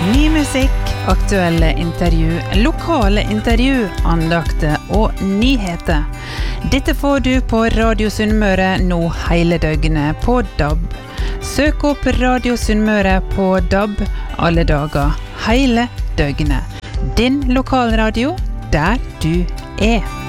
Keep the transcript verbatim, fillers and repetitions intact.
Ny musikk, aktuelle intervju, lokale intervju, andakter og nyheter. Dette får du på Radio Sunnmøre nå hele døgnet på D A B. Søk opp Radio Sunnmøre på D A B alle dager, hele døgnet. Din lokalradio, der du er.